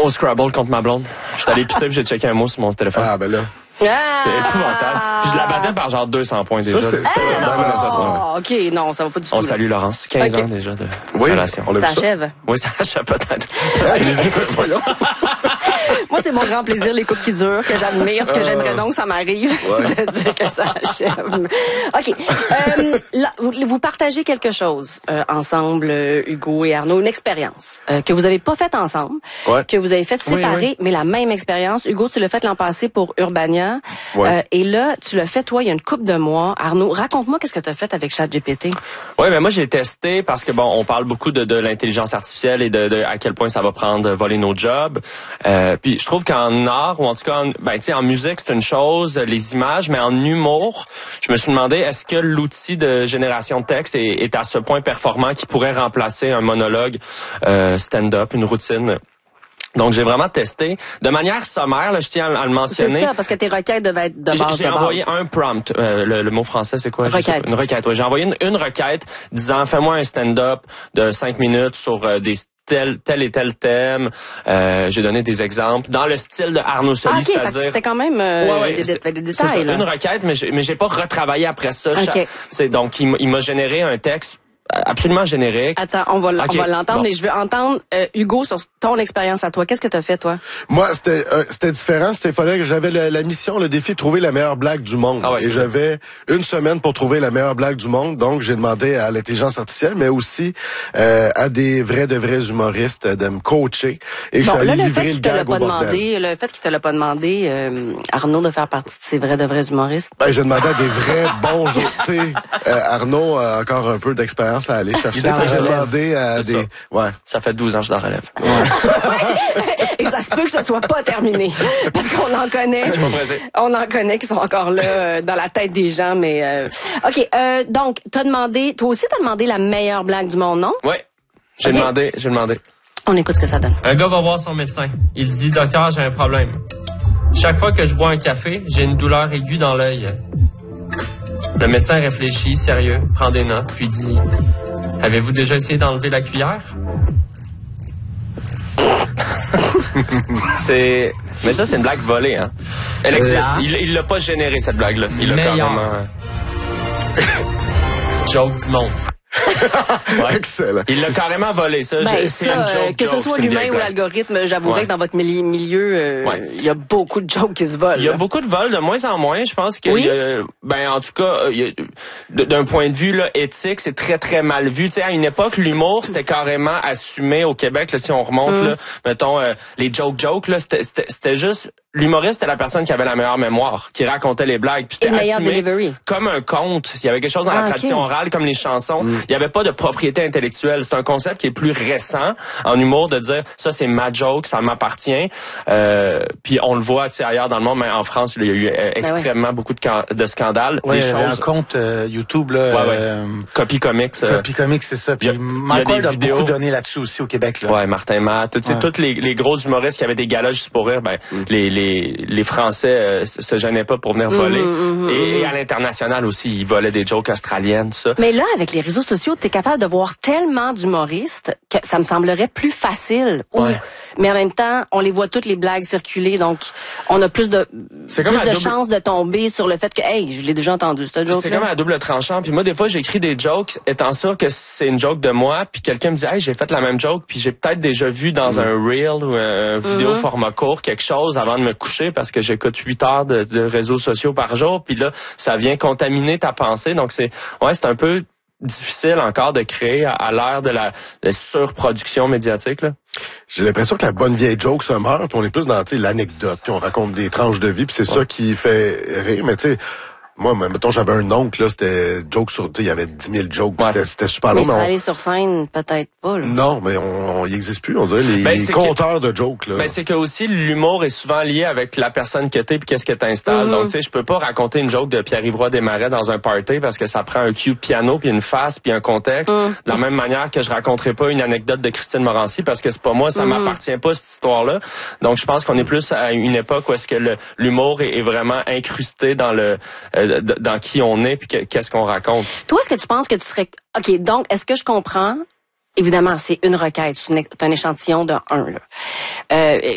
Au Scrabble contre ma blonde. J'étais allé pisser puis j'ai checké un mot sur mon téléphone. Ah, ben là. C'est épouvantable. Puis je la battais par genre 200 points déjà. Ça, c'est vraiment pas nécessaire. OK, non, ça va pas du tout. On salue Laurence. 15 ans déjà de relation. Ça achève. Oui, ça achève peut-être. Moi, c'est mon grand plaisir, les couples qui durent, que j'admire, que j'aimerais donc ça m'arrive de dire que ça achève. OK. Là, vous partagez quelque chose ensemble, Hugo et Arnaud, une expérience que vous avez pas faite ensemble, que vous avez faite séparée, mais la même expérience. Hugo, tu l'as fait l'an passé pour Urbania. Et là, tu l'as fait, toi, il y a une couple de mois. Arnaud, raconte-moi qu'est-ce que tu as fait avec ChatGPT. Oui, mais moi, j'ai testé parce que, bon, on parle beaucoup de l'intelligence artificielle et de à quel point ça va voler nos jobs. Puis je trouve qu'en art, ou en tout cas, en musique, c'est une chose, les images, mais en humour, je me suis demandé, est-ce que l'outil de génération de texte est à ce point performant qu'il pourrait remplacer un monologue stand-up, une routine? Donc, j'ai vraiment testé. De manière sommaire, là, je tiens à le mentionner. C'est ça, parce que tes requêtes devaient être de base. J'ai envoyé un prompt. Le mot français, c'est quoi? Requête. Une requête, oui. J'ai envoyé une requête disant, fais-moi un stand-up de 5 minutes sur tel et tel thème. J'ai donné des exemples dans le style de Arnaud Soli, c'est-à-dire... C'était quand même des détails. C'est une requête, mais j'ai pas retravaillé après ça. Donc, il m'a généré un texte absolument générique. Attends, on va l'entendre, mais je veux entendre Hugo sur ton expérience à toi. Qu'est-ce que tu as fait, toi? Moi, c'était différent. Il fallait que j'avais la mission, le défi de trouver la meilleure blague du monde. Et j'avais une semaine pour trouver la meilleure blague du monde. Donc, j'ai demandé à l'intelligence artificielle, mais aussi à des vrais humoristes de me coacher. Et je suis allé livrer le gag au bordel. Le fait qu'il te l'a pas demandé, Arnaud, de faire partie de ces vrais humoristes. J'ai demandé à des vrais bons Arnaud a encore un peu d'expérience à aller chercher. J'ai demandé à des... Ça fait 12 ans que je suis dans relève. Et ça se peut que ce soit pas terminé. Parce qu'on en connaît. On en connaît qui sont encore là dans la tête des gens, mais... OK, donc, toi aussi, t'as demandé la meilleure blague du monde, non? Oui, j'ai demandé. On écoute ce que ça donne. Un gars va voir son médecin. Il dit, docteur, j'ai un problème. Chaque fois que je bois un café, j'ai une douleur aiguë dans l'œil. Le médecin réfléchit, sérieux, prend des notes, puis dit, avez-vous déjà essayé d'enlever la cuillère? Mais ça, c'est une blague volée, hein. Elle existe. Il l'a pas généré, cette blague-là. Il l'a carrément... Joke du monde. Excellent. Il l'a carrément volé, ça. C'est une joke. Que ce soit l'humain ou l'algorithme, j'avouerais que dans votre milieu, il y a beaucoup de jokes qui se volent. Il y a beaucoup de vols, de moins en moins. Je pense que, en tout cas, d'un point de vue là, éthique, c'est très, très mal vu. Tu sais, à une époque, l'humour, c'était carrément assumé au Québec. Là, si on remonte, là, mettons, les jokes, là, c'était juste... L'humoriste était la personne qui avait la meilleure mémoire, qui racontait les blagues. Puis c'était assumé comme un conte. Il y avait quelque chose dans la tradition orale, comme les chansons. Il n'y avait pas de propriété intellectuelle. C'est un concept qui est plus récent en humour, de dire ça c'est ma joke, ça m'appartient. Puis on le voit ailleurs dans le monde, mais en France, il y a eu extrêmement beaucoup de scandales. Oui, il y avait un compte YouTube, là. Copy Comics. Copy Comics, c'est ça. Puis Michael a beaucoup donné là-dessus aussi au Québec. Là. Ouais, Martin Matt. Tous les gros humoristes qui avaient des galas juste pour rire, les Français se gênaient pas pour venir voler. Et à l'international aussi, ils volaient des jokes australiennes, tout ça. Mais là, avec les réseaux sociaux, t'es capable de voir tellement d'humoristes que ça me semblerait plus facile. Mais en même temps, on les voit toutes les blagues circuler, donc on a plus de chances de tomber sur le fait que, hey, je l'ai déjà entendu, cette joke. C'est comme à double tranchant. Puis moi, des fois, j'écris des jokes, étant sûr que c'est une joke de moi, puis quelqu'un me dit, hey, j'ai fait la même joke, puis j'ai peut-être déjà vu dans un reel ou un vidéo format court quelque chose avant de me coucher parce que j'écoute 8 heures de réseaux sociaux par jour, puis là, ça vient contaminer ta pensée. Donc c'est un peu difficile encore de créer à l'ère de la surproduction médiatique, là. J'ai l'impression que la bonne vieille joke se meurt, puis on est plus dans l'anecdote, puis on raconte des tranches de vie, puis c'est ça qui fait rire. Mais tu sais, moi, mettons, j'avais un oncle, là, c'était joke sur, il y avait 10 000 jokes, c'était super long. Mais ça allait sur scène, peut-être pas, là. Non, mais il existe plus, on dirait, les compteurs de jokes, là. Ben, c'est que aussi, l'humour est souvent lié avec la personne que t'es puis qu'est-ce que t'installes. Donc, tu sais, je peux pas raconter une joke de Pierre-Yves Roy Desmarais dans un party parce que ça prend un cue de piano puis une face puis un contexte. De la même manière que je raconterai pas une anecdote de Christine Morancy parce que c'est pas moi, ça m'appartient pas, cette histoire-là. Donc, je pense qu'on est plus à une époque où est-ce que l'humour est vraiment incrusté dans dans qui on est puis qu'est-ce qu'on raconte. Toi, est-ce que tu penses que tu serais... OK, donc, est-ce que je comprends... Évidemment, c'est une requête, c'est un échantillon de 1, là.